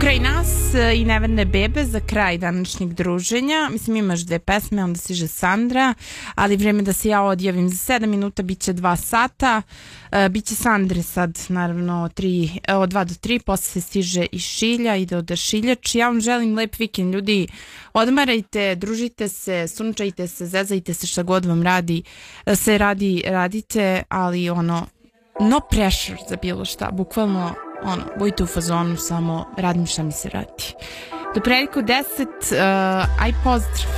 Pokraj nas i Neverne bebe za kraj današnjeg druženja. Mislim, imaš dve pesme, onda stiže Sandra, ali vrijeme da se ja odjavim za 7 minuta, bit će 2 sata. Biće Sandre sad, naravno, od 2 do 3, posle se stiže i Šilja, ide od Šiljač. Ja vam želim lep vikend, ljudi. Odmarajte, družite se, sunčajte se, zezajte se, šta god vam radite, ali no pressure za bilo šta, bukvalno budite u fazonu, samo radim šta mi se radi. Do prilike u 10, aj pozdrav.